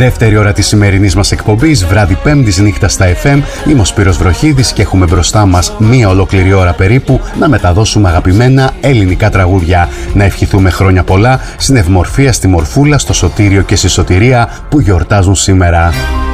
Δεύτερη ώρα της σημερινής μας εκπομπής, βράδυ Πέμπτης νύχτα στα FM. Είμαι ο Σπύρος Βροχίδης και έχουμε μπροστά μας μία ολόκληρη ώρα περίπου να μεταδώσουμε αγαπημένα ελληνικά τραγούδια. Να ευχηθούμε χρόνια πολλά στην Ευμορφία, στη Μορφούλα, στο Σωτήριο και στη Σωτηρία που γιορτάζουν σήμερα.